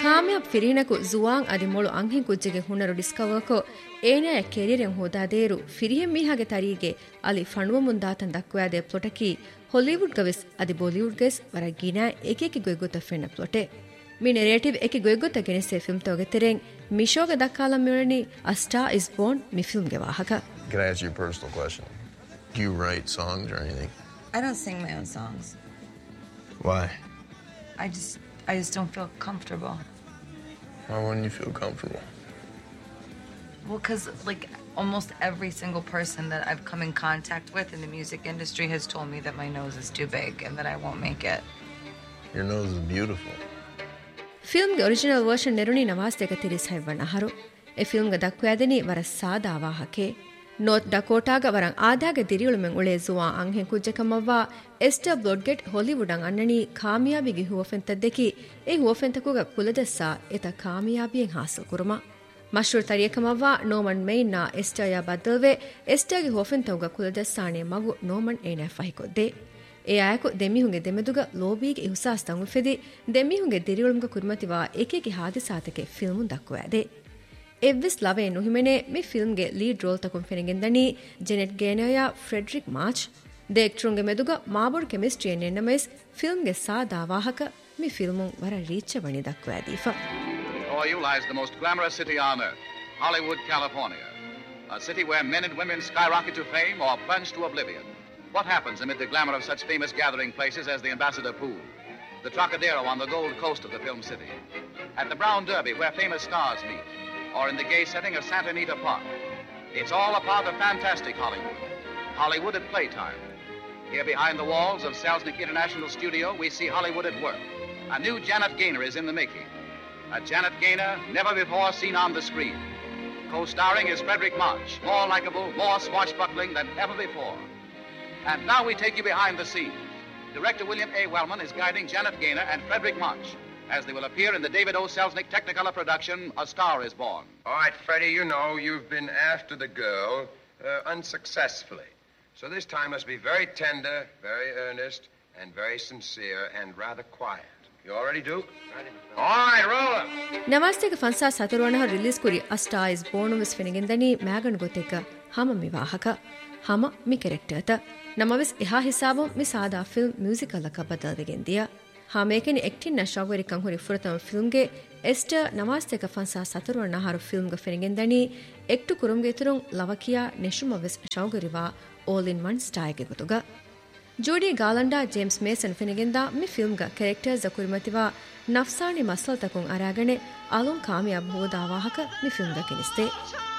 ಕಾಮ್ಯಾಬ್ ಫಿರಿನಕು Juan ಅದಿ ಮೊಳು ಅಂಹಿನ್ ಕುಜ್ಜೆಗೆ ಹುಣ್ಣರು ಡಿಸ್ಕವರ್ಕೊ ಏನೆಯ ಕೆರಿಯರೆನ್ ಹೋದಾದೇರು ಫಿರಿಯಂ ಮೀಹಾಗೆ ತರೀಗೆ Ali ಫಣುವ ಮುಂದಾತನ್ ದಕ್ವಾದೆ ಪ್ಲೊಟಕಿ Hollywood ಗವೆಸ್ ಅದಿ Bollywood guess ವರ ಗಿನಾ ಏಕೇಕಿ ಗೊಯ್ಗೊತ ಫೆನ್ನ ಪ್ಲೊಟೆ ಮಿ narrative ಏಕಿ ಗೊಯ್ಗೊತ ಗೆನೆಸೆ film ತೋಗೆ ತೆರೆಂ ಮಿಶೋಗ ದಕ್ಕಾಲಂ ಮಿಳನಿ a star is born me film ಗೆ ವಾಹಕ. Can I ask you a personal question? Do you write songs or anything? I don't sing my own songs. Why? I just don't feel comfortable. Why wouldn't you feel comfortable? Well, because like almost every single person that I've come in contact with in the music industry has told me that my nose is too big and that I won't make it. Your nose is beautiful. Film ge original version neruni nawas deka tiris haywan aharu. E film ge dakwadeni wara saada wahake. North Dakota ga waran aadaga diriyulumen ule zuwa anhen kujjakamawwa Esther Blodgett Hollywoodan annani kaamiyabige huwafenta deki e huwafentakuga kuladessa eta kaamiyabiyen hasil kuruma. Mashhur tariyakamawwa Norman Main na Esther ya badalwe Esther ge huwafentauga kuladessane magu Norman ena fahikodde. E ayako demihunge demeduga lobige ihsas tangu fedi demihunge diriyulumga kurmatiwa ekeki hadisatake filmun dakkuade. Evvis lave nuhimene mi film ge lead role takum fenigendani Janet Gaynor ya Frederick March de actorunge meduga mabor chemistry ennemes film ge saada wahaka mi filmun wara reach bani dakkwadifa. Before you lies the most glamorous city on earth, Hollywood, California. A city where men and women skyrocket to fame or plunge to oblivion. What happens amid the glamour of such famous gathering places as the Ambassador Pool, the Trocadero on the Gold Coast of the film city, at the Brown Derby where famous stars meet, or in the gay setting of Santa Anita Park? It's all a part of fantastic Hollywood. Hollywood at playtime. Here behind the walls of Selznick International Studio, we see Hollywood at work. A new Janet Gaynor is in the making. A Janet Gaynor never before seen on the screen. Co-starring is Frederick March, more likable, more swashbuckling than ever before. And now we take you behind the scenes. Director William A. Wellman is guiding Janet Gaynor and Frederick March as they will appear in the David O. Selznick Technicolor production, A Star is Born. All right, Freddie, you know you've been after the girl unsuccessfully. So this time must be very tender, very earnest, and very sincere, and rather quiet. You all ready, Duke? Ready. All right, roll up. Namastega fansa saturwana release kuri A Star is Born vis fenigendani magan goteka hama mi wahaka hama mi character ta namavis eha hisabum mi saada film musical ka badalwegendiya ha mekeni acting na shagwari kan hori furatam film ge Esther namastega fansa saturwana haru film ga fenigendani ektu kurumge turun lavakiya neshumavis shagwariwa all in one style ge gotuga Judy Garland James Mason fenigenda mi film ga characters zakurmatiwa nafsani masal takun aragane alun kamiyab hoda wahaka mi film ga kiniste